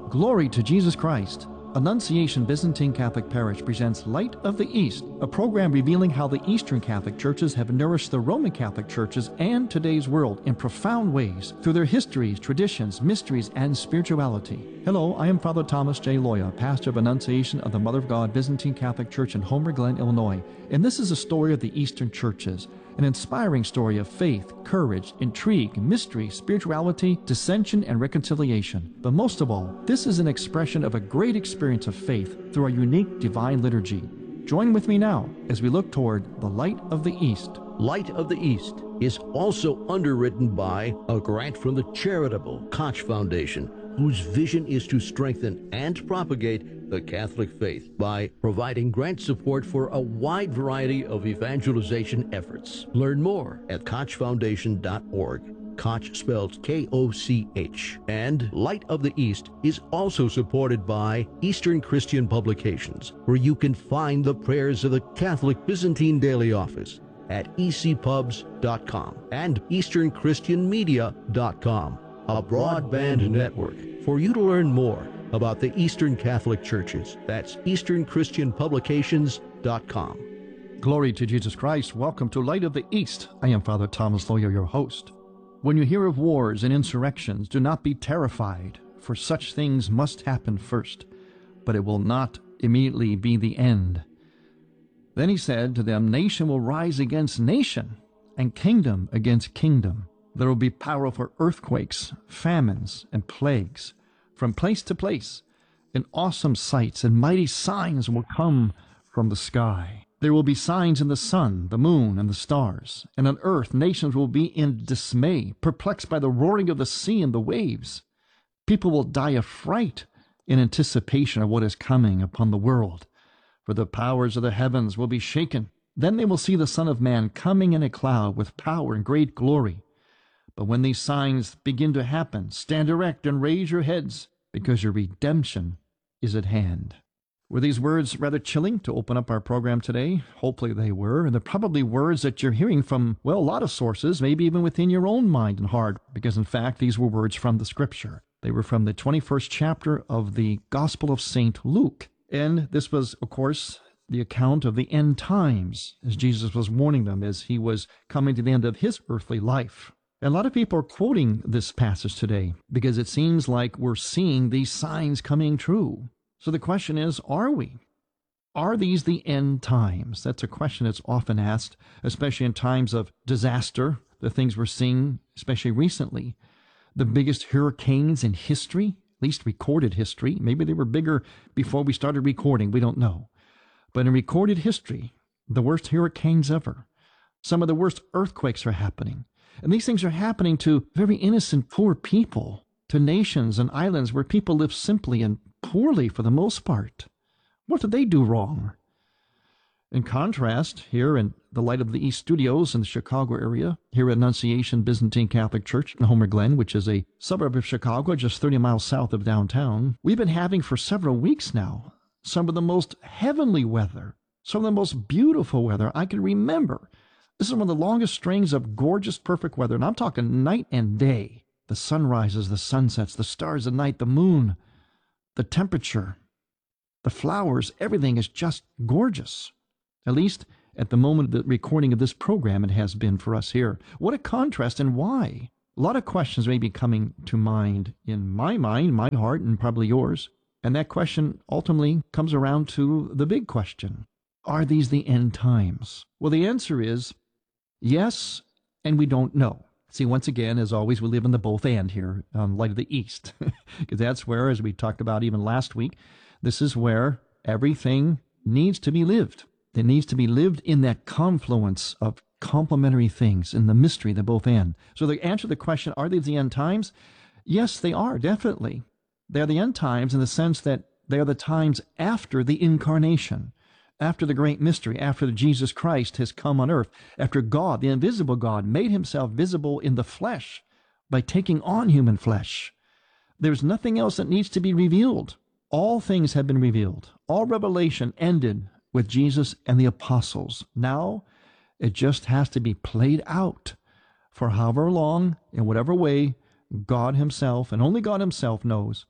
Glory to Jesus Christ. Annunciation Byzantine Catholic Parish presents Light of the East, a program revealing how the Eastern Catholic churches have nourished the Roman Catholic churches and today's world in profound ways through their histories, traditions, mysteries, and spirituality. Hello, I am Father Thomas J. Loya, pastor of Annunciation of the Mother of God Byzantine Catholic Church in Homer Glen, Illinois, and this is a story of the Eastern churches, an inspiring story of faith, courage, intrigue, mystery, spirituality, dissension, and reconciliation. But most of all, this is an expression of a great experience of faith through our unique divine liturgy. Join with me now as we look toward the Light of the East. Light of the East is also underwritten by a grant from the charitable Koch Foundation, whose vision is to strengthen and propagate the Catholic faith by providing grant support for a wide variety of evangelization efforts. Learn more at kochfoundation.org. Koch spelled K-O-C-H. And Light of the East is also supported by Eastern Christian Publications, where you can find the prayers of the Catholic Byzantine Daily Office at ecpubs.com and easternchristianmedia.com, a broadband network for you to learn more about the Eastern Catholic Churches. That's easternchristianpublications.com. Glory to Jesus Christ. Welcome to Light of the East. I am Father Thomas Loya, your host. When you hear of wars and insurrections, do not be terrified, for such things must happen first, but it will not immediately be the end. Then he said to them, nation will rise against nation, and kingdom against kingdom. There will be powerful earthquakes, famines, and plagues from place to place, and awesome sights and mighty signs will come from the sky. There will be signs in the sun, the moon, and the stars, and on earth nations will be in dismay, perplexed by the roaring of the sea and the waves. People will die of fright in anticipation of what is coming upon the world, for the powers of the heavens will be shaken. Then they will see the Son of Man coming in a cloud with power and great glory. But when these signs begin to happen, stand erect and raise your heads, because your redemption is at hand. Were these words rather chilling to open up our program today? Hopefully they were, and they're probably words that you're hearing from, well, a lot of sources, maybe even within your own mind and heart, because in fact these were words from the Scripture. They were from the 21st chapter of the Gospel of St. Luke, and this was, of course, the account of the end times, as Jesus was warning them as he was coming to the end of his earthly life. And a lot of people are quoting this passage today because it seems like we're seeing these signs coming true. So the question is, are we? Are these the end times? That's a question that's often asked, especially in times of disaster, the things we're seeing, especially recently. The biggest hurricanes in history, at least recorded history. Maybe they were bigger before we started recording, we don't know. But in recorded history, the worst hurricanes ever. Some of the worst earthquakes are happening. And these things are happening to very innocent, poor people, to nations and islands where people live simply and poorly for the most part. What did they do wrong? In contrast, here in the Light of the East studios in the Chicago area, here at Annunciation Byzantine Catholic Church in Homer Glen, which is a suburb of Chicago just 30 miles south of downtown, we've been having for several weeks now some of the most heavenly weather, some of the most beautiful weather I can remember. This is one of the longest strings of gorgeous, perfect weather, and I'm talking night and day. The sun rises, the sun sets, the stars at night, the moon, the temperature, the flowers, everything is just gorgeous. At least at the moment of the recording of this program, it has been for us here. What a contrast, and why? A lot of questions may be coming to mind in my mind, my heart, and probably yours. And that question ultimately comes around to the big question. Are these the end times? Well, the answer is yes, and we don't know. See, once again, as always, we live in the both and here on Light of the East. Because that's where, as we talked about even last week, this is where everything needs to be lived. It needs to be lived in that confluence of complementary things, in the mystery, the both and. So to answer the question, are these the end times? Yes, they are, definitely. They are the end times in the sense that they are the times after the incarnation, after the great mystery, after Jesus Christ has come on earth, after God, the invisible God, made himself visible in the flesh by taking on human flesh. There's nothing else that needs to be revealed. All things have been revealed. All revelation ended with Jesus and the apostles. Now it just has to be played out for however long, in whatever way, God himself, and only God himself knows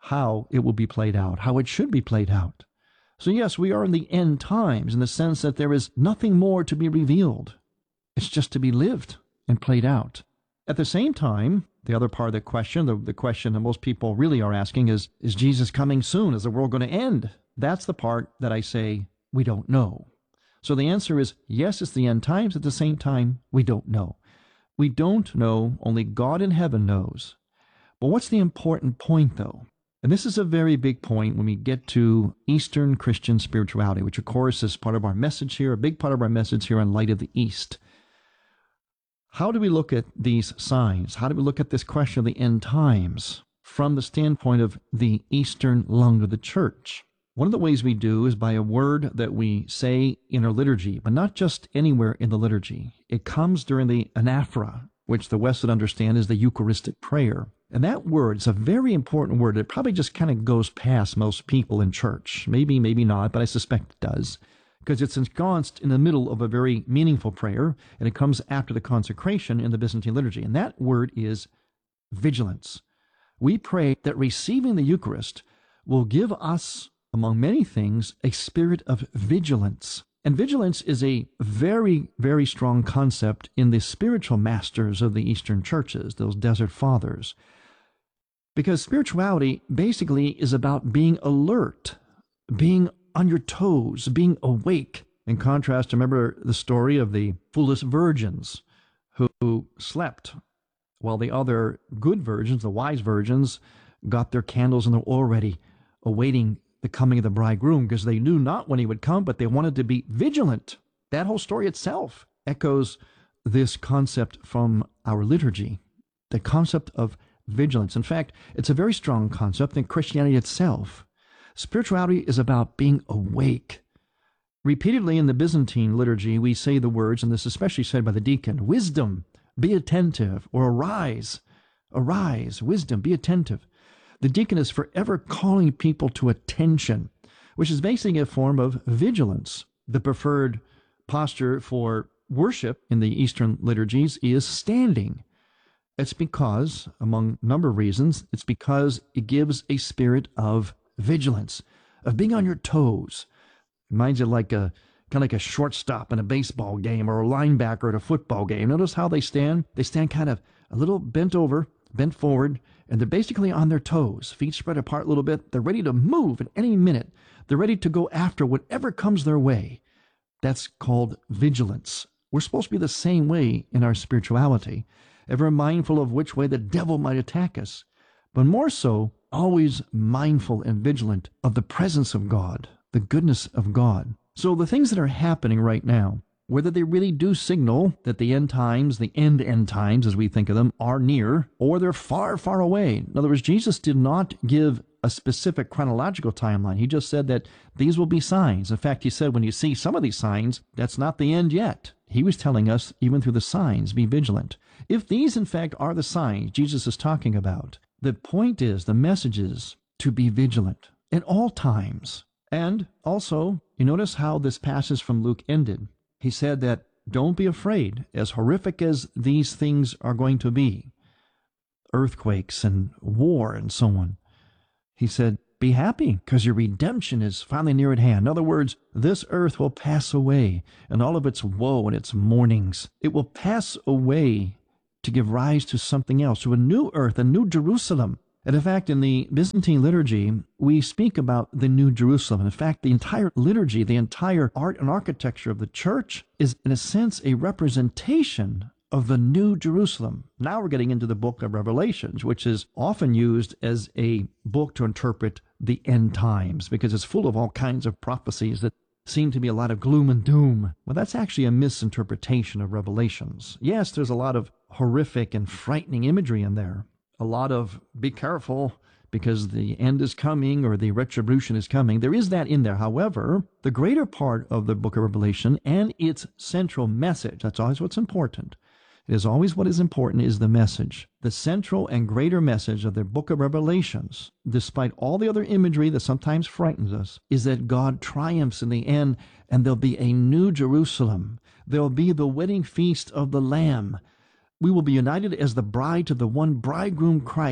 how it will be played out, how it should be played out. So yes, we are in the end times in the sense that there is nothing more to be revealed. It's just to be lived and played out. At the same time, the other part of the question, the question that most people really are asking is Jesus coming soon? Is the world going to end? That's the part that I say we don't know. So the answer is yes, it's the end times. At the same time, we don't know. We don't know. Only God in heaven knows. But what's the important point, though? And this is a very big point when we get to Eastern Christian spirituality, which, of course, is part of our message here, a big part of our message here on Light of the East. How do we look at these signs? How do we look at this question of the end times from the standpoint of the Eastern lung of the church? One of the ways we do is by a word that we say in our liturgy, but not just anywhere in the liturgy. It comes during the anaphora, which the West would understand is the Eucharistic prayer. And that word is a very important word. It probably just kind of goes past most people in church. Maybe not, but I suspect it does. Because it's ensconced in the middle of a very meaningful prayer, and it comes after the consecration in the Byzantine liturgy. And that word is vigilance. We pray that receiving the Eucharist will give us, among many things, a spirit of vigilance. And vigilance is a very, very strong concept in the spiritual masters of the Eastern churches, those desert fathers. Because spirituality basically is about being alert, being on your toes, being awake. In contrast, remember the story of the foolish virgins who slept while the other good virgins, the wise virgins, got their candles and their oil ready, awaiting the coming of the bridegroom, because they knew not when he would come, but they wanted to be vigilant. That whole story itself echoes this concept from our liturgy, the concept of vigilance. In fact, it's a very strong concept in Christianity itself. Spirituality is about being awake. Repeatedly in the Byzantine liturgy, we say the words, and this is especially said by the deacon, wisdom, be attentive, or arise, wisdom, be attentive. The deacon is forever calling people to attention, which is basically a form of vigilance. The preferred posture for worship in the Eastern liturgies is standing. It's because, among a number of reasons, it's because it gives a spirit of vigilance, of being on your toes. Reminds you like kind of like a shortstop in a baseball game or a linebacker at a football game. Notice how they stand? They stand kind of a little bent over, bent forward, and they're basically on their toes, feet spread apart a little bit. They're ready to move at any minute. They're ready to go after whatever comes their way. That's called vigilance. We're supposed to be the same way in our spirituality, ever mindful of which way the devil might attack us, but more so, always mindful and vigilant of the presence of God, the goodness of God. So the things that are happening right now, whether they really do signal that the end times, the end times as we think of them, are near, or they're far, far away. In other words, Jesus did not give a specific chronological timeline. He just said that these will be signs. In fact, he said when you see some of these signs, that's not the end yet. He was telling us, even through the signs, be vigilant. If these, in fact, are the signs Jesus is talking about, the point is, the message is to be vigilant at all times. And also, you notice how this passage from Luke ended. He said that don't be afraid, as horrific as these things are going to be, earthquakes and war and so on. He said, be happy, because your redemption is finally near at hand. In other words, this earth will pass away, and all of its woe and its mournings. It will pass away to give rise to something else, to a new earth, a new Jerusalem. And in fact, in the Byzantine liturgy, we speak about the New Jerusalem. In fact, the entire liturgy, the entire art and architecture of the church is, in a sense, a representation of the New Jerusalem. Now we're getting into the book of Revelations, which is often used as a book to interpret the end times, because it's full of all kinds of prophecies that seem to be a lot of gloom and doom. Well, that's actually a misinterpretation of Revelations. Yes, there's a lot of horrific and frightening imagery in there. A lot of be careful because the end is coming or the retribution is coming. There is that in there. However, the greater part of the book of Revelation and its central message, that's always what's important. It is always what is important is the message. The central and greater message of the book of Revelations, despite all the other imagery that sometimes frightens us, is that God triumphs in the end and there'll be a new Jerusalem. There'll be the wedding feast of the Lamb. We will be united as the bride to the one bridegroom Christ,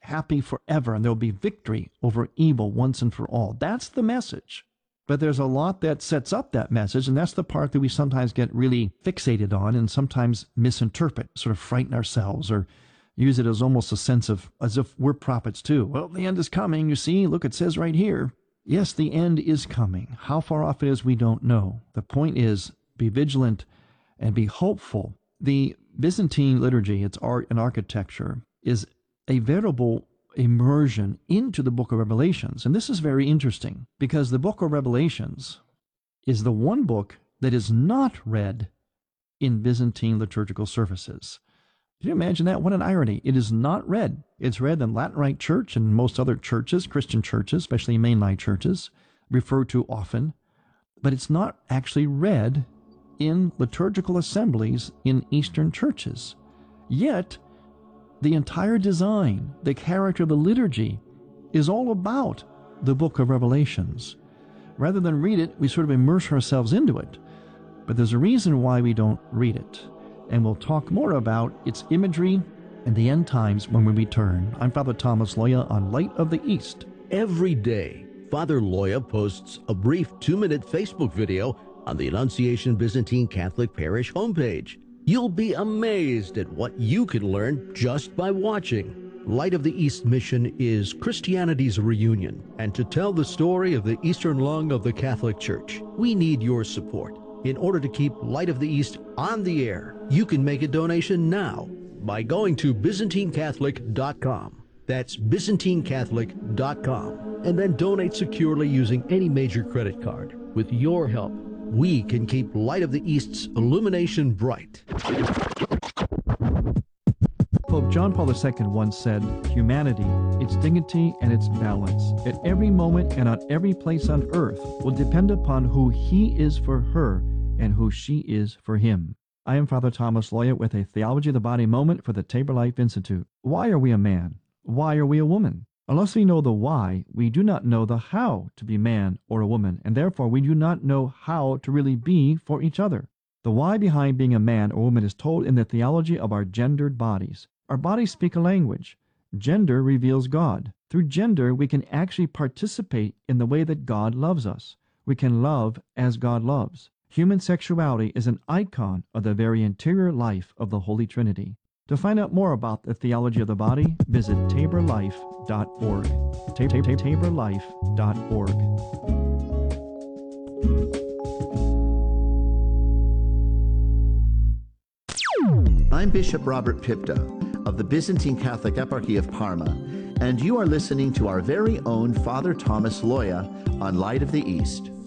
happy forever, and there'll be victory over evil once and for all. That's the message. But there's a lot that sets up that message, and that's the part that we sometimes get really fixated on and sometimes misinterpret, sort of frighten ourselves or use it as almost a sense of as if we're prophets too. Well, the end is coming, you see. Look, it says right here. Yes, the end is coming. How far off it is, we don't know. The point is, be vigilant and be hopeful. The Byzantine liturgy, its art and architecture, is a veritable immersion into the book of Revelations. And this is very interesting because the book of Revelations is the one book that is not read in Byzantine liturgical services. Can you imagine that? What an irony. It is not read. It's read in Latin Rite Church and most other churches, Christian churches, especially mainline churches, referred to often, but it's not actually read in liturgical assemblies in Eastern churches. Yet, the entire design, the character of the liturgy, is all about the book of Revelations. Rather than read it, we sort of immerse ourselves into it. But there's a reason why we don't read it. And we'll talk more about its imagery and the end times when we return. I'm Father Thomas Loya on Light of the East. Every day, Father Loya posts a brief 2-minute Facebook video on the Annunciation Byzantine Catholic Parish homepage. You'll be amazed at what you can learn just by watching. Light of the East mission is Christianity's reunion, and to tell the story of the Eastern lung of the Catholic Church, we need your support. In order to keep Light of the East on the air, you can make a donation now by going to ByzantineCatholic.com. That's ByzantineCatholic.com. And then donate securely using any major credit card. With your help, we can keep Light of the East's illumination bright. Pope John Paul II once said, humanity, its dignity and its balance, at every moment and on every place on earth, will depend upon who he is for her and who she is for him. I am Father Thomas Loya with a Theology of the Body moment for the Tabor Life Institute. Why are we a man? Why are we a woman? Unless we know the why, we do not know the how to be man or a woman, and therefore we do not know how to really be for each other. The why behind being a man or woman is told in the theology of our gendered bodies. Our bodies speak a language. Gender reveals God. Through gender, we can actually participate in the way that God loves us. We can love as God loves. Human sexuality is an icon of the very interior life of the Holy Trinity. To find out more about the theology of the body, visit taborlife.org. taborlife.org. I'm Bishop Robert Pipta of the Byzantine Catholic Eparchy of Parma, and you are listening to our very own Father Thomas Loya on Light of the East.